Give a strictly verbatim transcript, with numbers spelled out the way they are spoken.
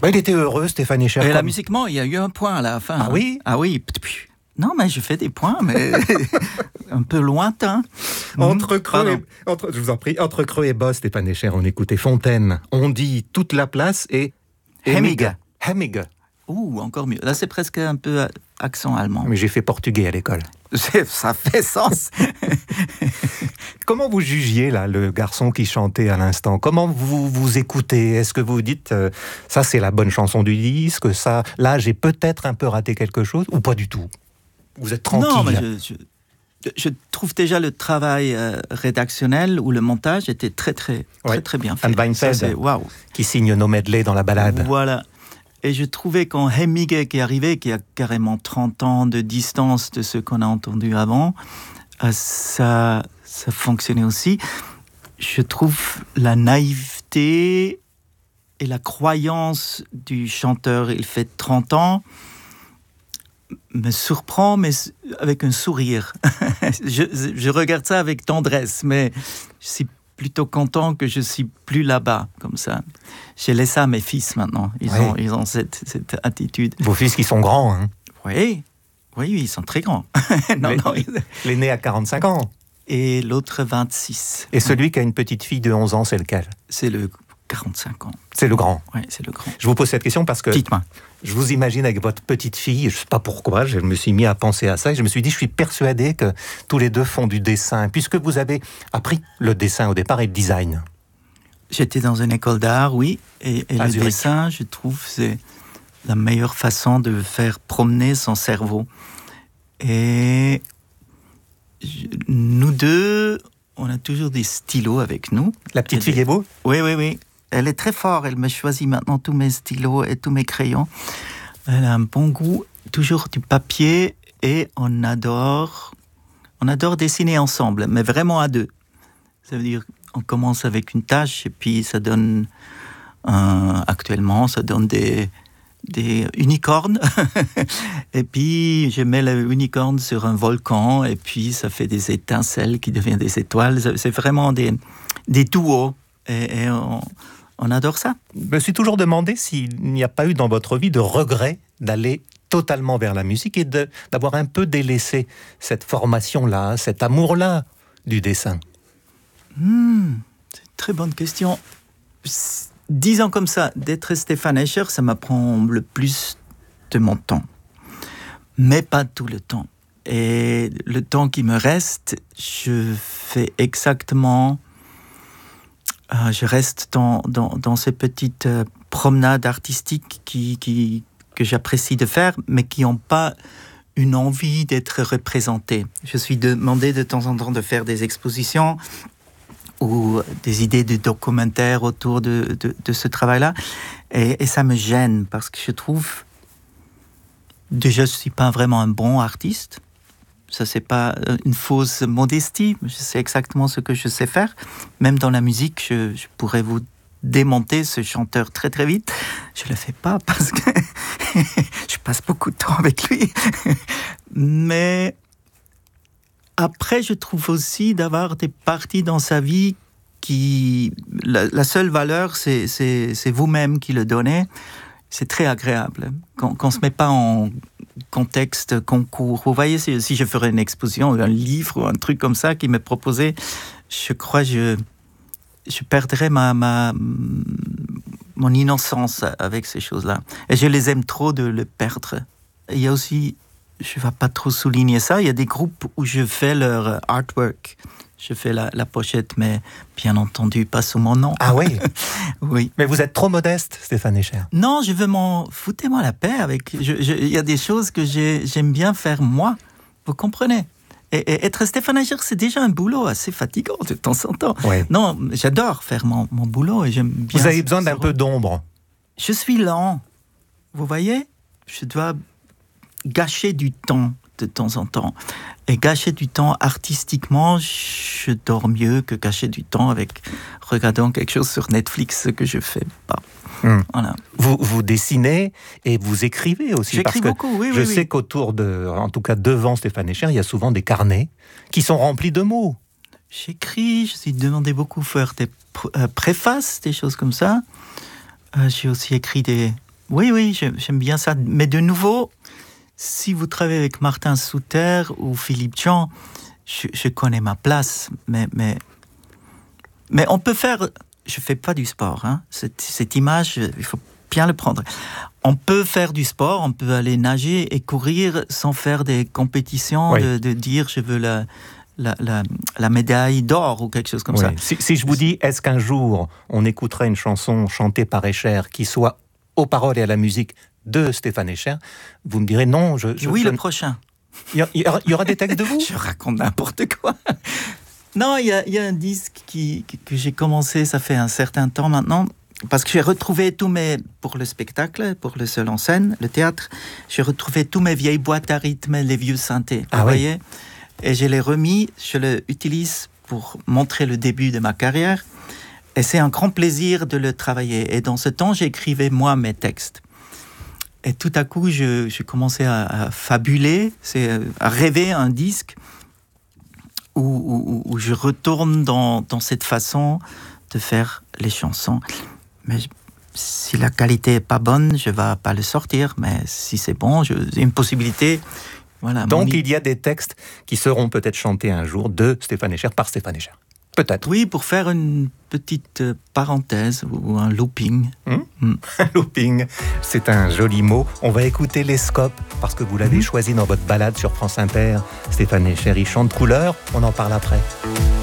Ouais, il était heureux, Stéphane Escher. Et comme... là, musiquement, il y a eu un point à la fin. Ah oui? Ah oui. Non, mais je fais des points, mais un peu lointains. Entre Creux et, entre, je vous en prie, entre Creux et Boss, Stéphane Escher, on écoutait Fontaine. On dit toute la place et... Hemige. Hemige. Ouh, encore mieux. Là, c'est presque un peu accent allemand. Mais j'ai fait portugais à l'école. Ça fait sens. Comment vous jugiez, là, le garçon qui chantait à l'instant? Comment vous vous écoutez? Est-ce que vous dites, euh, ça, c'est la bonne chanson du disque, ça, là, j'ai peut-être un peu raté quelque chose, ou pas du tout? Vous êtes tranquille? Non, mais je, je, je trouve déjà le travail euh, rédactionnel ou le montage était très, très, très, ouais. très bien fait. Anne Weinfeld, wow. qui signe nos medleys dans la balade. Voilà. Et je trouvais quand Hemige qui est arrivé, qui a carrément trente ans de distance de ce qu'on a entendu avant, euh, ça, ça fonctionnait aussi. Je trouve la naïveté et la croyance du chanteur, il fait trente ans, me surprend, mais avec un sourire. je, je regarde ça avec tendresse, mais je suis plutôt content que je suis plus là-bas, comme ça. J'ai laissé ça à mes fils maintenant. Ils oui. ont, ils ont cette, cette attitude. Vos fils qui sont grands, hein? Oui, oui, ils sont très grands. non, les, non, ils... L'aîné a quarante-cinq ans. Et l'autre vingt-six. Et celui qui a une petite fille de onze ans, c'est lequel? C'est le quarante-cinq ans. C'est le grand. Oui, c'est le grand. Je vous pose cette question parce que Dites-moi. Je vous imagine avec votre petite fille, je ne sais pas pourquoi, je me suis mis à penser à ça et je me suis dit, je suis persuadé que tous les deux font du dessin, puisque vous avez appris le dessin au départ et le design. J'étais dans une école d'art, oui, et, et le Zurich. Dessin, je trouve, c'est la meilleure façon de faire promener son cerveau. Et je, nous deux, on a toujours des stylos avec nous. La petite fille est beau? Oui, oui, oui. Elle est très forte, elle me choisit maintenant tous mes stylos et tous mes crayons. Elle a un bon goût, toujours du papier, et on adore, on adore dessiner ensemble, mais vraiment à deux. Ça veut dire on commence avec une tâche et puis ça donne, euh, actuellement, ça donne des, des unicornes. Et puis je mets le unicorne sur un volcan et puis ça fait des étincelles qui deviennent des étoiles. C'est vraiment des, des duos et, et on... On adore ça. Je me suis toujours demandé s'il n'y a pas eu dans votre vie de regret d'aller totalement vers la musique et de, d'avoir un peu délaissé cette formation-là, cet amour-là du dessin. Mmh, c'est une très bonne question. Disons comme ça, d'être Stéphane Escher, ça m'apprend le plus de mon temps. Mais pas tout le temps. Et le temps qui me reste, je fais exactement... Euh, je reste dans, dans, dans ces petites euh, promenades artistiques qui, qui, que j'apprécie de faire, mais qui n'ont pas une envie d'être représentées. Je suis demandé de temps en temps de faire des expositions ou des idées de documentaires autour de, de, de ce travail-là. Et, et ça me gêne parce que je trouve... Déjà, je ne suis pas vraiment un bon artiste. Ça, c'est pas une fausse modestie. Je sais exactement ce que je sais faire. Même dans la musique, je, je pourrais vous démonter ce chanteur très très vite. Je le fais pas parce que je passe beaucoup de temps avec lui. Mais après, je trouve aussi d'avoir des parties dans sa vie qui... La, la seule valeur, c'est, c'est, c'est vous-même qui le donnez. C'est très agréable. Quand, quand on ne se met pas en contexte concours. Vous voyez, si, si je ferais une exposition, un livre ou un truc comme ça qui m'est proposé, je crois que je, je perdrais ma, ma, mon innocence avec ces choses-là. Et je les aime trop de le perdre. Il y a aussi, je ne vais pas trop souligner ça, il y a des groupes où je fais leur artwork. Je fais la, la pochette, mais bien entendu, pas sous mon nom. Ah oui? Oui. Mais vous êtes trop modeste, Stéphane Escher. Non, je veux m'en... Foutez-moi la paix avec... Il y a des choses que j'ai, j'aime bien faire moi. Vous comprenez? Et, et être Stéphane Escher, c'est déjà un boulot assez fatigant de temps en temps. Oui. Non, j'adore faire mon, mon boulot et j'aime bien... Vous avez besoin d'un peu d'ombre. Je suis lent. Vous voyez? Je dois gâcher du temps de temps en temps. Et gâcher du temps artistiquement, je dors mieux que gâcher du temps avec regardant quelque chose sur Netflix, ce que je fais pas. Mmh. Voilà. Vous, vous dessinez et vous écrivez aussi. J'écris parce que beaucoup, oui, je oui. sais oui. qu'autour de, en tout cas devant Stéphane Escher, il y a souvent des carnets qui sont remplis de mots. J'écris, je suis demandé beaucoup faire des pr- euh, préfaces, des choses comme ça. Euh, j'ai aussi écrit des, Oui, oui, j'aime bien ça. Mais de nouveau, si vous travaillez avec Martin Suter ou Philippe Jean, je, je connais ma place. Mais, mais, mais on peut faire... Je ne fais pas du sport. Hein. Cette, cette image, il faut bien le prendre. On peut faire du sport, on peut aller nager et courir sans faire des compétitions, oui. de, de dire je veux la, la, la, la médaille d'or ou quelque chose comme oui. ça. Si, si je vous dis, est-ce qu'un jour on écouterait une chanson chantée par Escher qui soit aux paroles et à la musique de Stéphane Escher, vous me direz non. Je, je, oui, je... le prochain. Il y, a, il, y aura, il y aura des textes de vous? Je raconte n'importe quoi. Non, il y a, il y a un disque qui, qui, que j'ai commencé, ça fait un certain temps maintenant, parce que j'ai retrouvé tous mes... Pour le spectacle, pour le seul en scène, le théâtre, j'ai retrouvé tous mes vieilles boîtes à rythme, les vieux synthés, ah vous oui. voyez? Et je les remis, je les utilise pour montrer le début de ma carrière. Et c'est un grand plaisir de le travailler. Et dans ce temps, j'écrivais moi mes textes. Et tout à coup, je, je commençais à, à fabuler, c'est, à rêver un disque où, où, où je retourne dans, dans cette façon de faire les chansons. Mais je, si la qualité n'est pas bonne, je ne vais pas le sortir. Mais si c'est bon, je, c'est une possibilité. Voilà, donc il y a des textes qui seront peut-être chantés un jour de Stéphane Escher par Stéphane Escher. Peut-être. Oui, pour faire une petite parenthèse ou un looping. Mmh. Mmh. Un looping, c'est un joli mot. On va écouter Les Scopes, parce que vous l'avez mmh. choisi dans votre balade sur France Inter. Stéphane Escher, il chante Couleur, on en parle après.